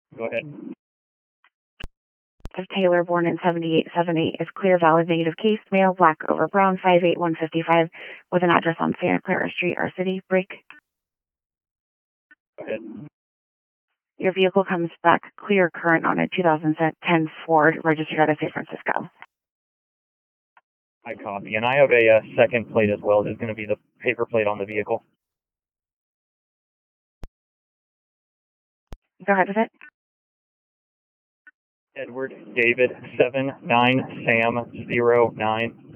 Go ahead. Of Taylor, born in 7878, is clear, valid, negative case, male, black over brown, 5'8", 155, with an address on Santa Clara Street, our city. Break. Go ahead. Your vehicle comes back clear current on a 2010 Ford registered out of San Francisco. I copy. And I have a second plate as well. There's going to be the paper plate on the vehicle. Go ahead with it. Edward David 79 Sam 09